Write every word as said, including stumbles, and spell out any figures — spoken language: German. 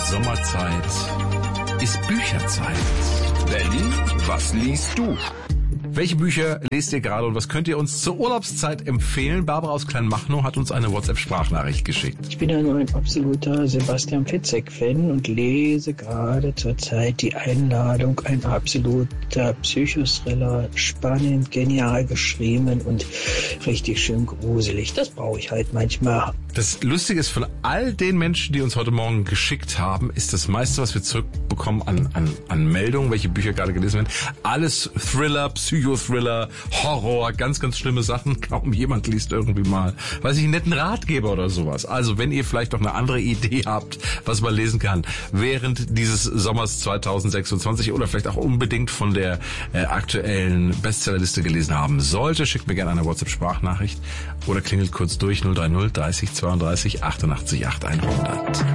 Sommerzeit ist Bücherzeit. Berlin, was liest du? Welche Bücher lest ihr gerade und was könnt ihr uns zur Urlaubszeit empfehlen? Barbara aus Kleinmachnow hat uns eine WhatsApp-Sprachnachricht geschickt. Ich bin ja nur ein absoluter Sebastian Fitzek-Fan und lese gerade zurzeit Die Einladung, ein absoluter Psychothriller, spannend, genial geschrieben und richtig schön gruselig. Das brauche ich halt manchmal. Das Lustige ist, von all den Menschen, die uns heute Morgen geschickt haben, ist das meiste, was wir zurückbekommen an, an, an Meldungen, welche Bücher gerade gelesen werden, alles Thriller, Psychothriller, Horror, ganz, ganz schlimme Sachen. Kaum jemand liest irgendwie mal, weiß ich, einen netten Ratgeber oder sowas. Also wenn ihr vielleicht noch eine andere Idee habt, was man lesen kann, während dieses Sommers zwanzig sechsundzwanzig oder vielleicht auch unbedingt von der äh, aktuellen Bestsellerliste gelesen haben sollte, schickt mir gerne eine WhatsApp-Sprachnachricht oder klingelt kurz durch null drei null dreißig zweiunddreißig achtundachtzig acht hundert.